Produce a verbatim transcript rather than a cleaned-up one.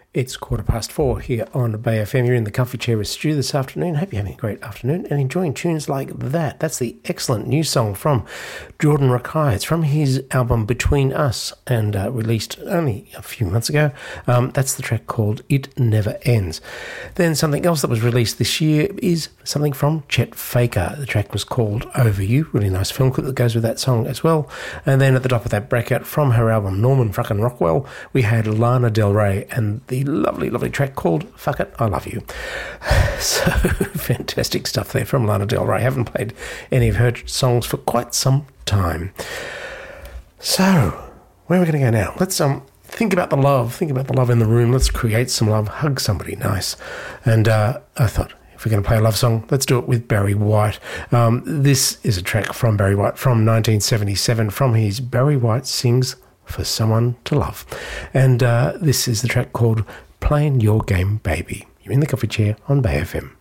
It's quarter past four here on Bay F M. You're in the comfy chair with Stu this afternoon. Hope you're having a great afternoon and enjoying tunes like that. That's the excellent new song from Jordan Rakei. It's from his album Between Us and uh, released only a few months ago. Um, that's the track called It Never Ends. Then something else that was released this year is something from Chet Faker. The track was called Over You. Really nice film clip that goes with that song as well. And then at the top of that bracket from her album Norman Fucking Rockwell, we had Lana Del Rey and the lovely, lovely track called Fuck It, I Love You. So fantastic stuff there from Lana Del Rey. I haven't played any of her songs for quite some time. So, where are we going to go now? Let's um think about the love. Think about the love in the room. Let's create some love. Hug somebody nice. And uh, I thought, if we're going to play a love song, let's do it with Barry White. Um, this is a track from Barry White from nineteen seventy-seven from his Barry White Sings for Someone to Love. And uh, this is the track called Playing Your Game, Baby. You're in the coffee chair on Bay F M.